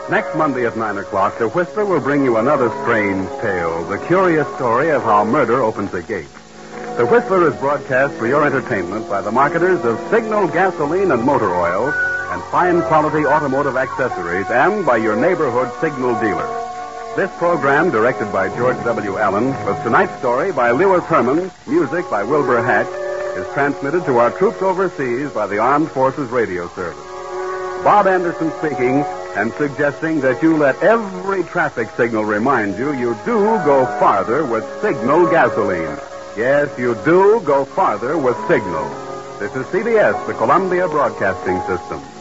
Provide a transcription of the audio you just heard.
Next Monday at 9 o'clock, The Whistler will bring you another strange tale, the curious story of how murder opens a gate. The Whistler is broadcast for your entertainment by the marketers of Signal gasoline and motor oil and fine quality automotive accessories, and by your neighborhood Signal dealer. This program, directed by George W. Allen, with tonight's story by Lewis Herman, music by Wilbur Hatch, is transmitted to our troops overseas by the Armed Forces Radio Service. Bob Anderson speaking, and suggesting that you let every traffic signal remind you do go farther with Signal gasoline. Yes, you do go farther with Signal. This is CBS, the Columbia Broadcasting System.